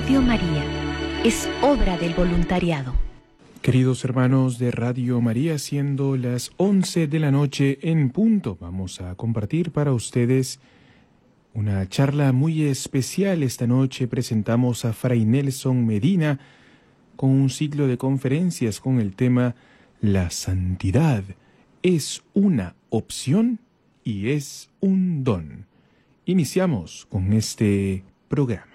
Radio María es obra del voluntariado. Queridos hermanos de Radio María, siendo las 11 de la noche en punto, vamos a compartir para ustedes una charla muy especial. Esta noche presentamos a Fray Nelson Medina con un ciclo de conferencias con el tema La santidad es una opción y es un don. Iniciamos con este programa.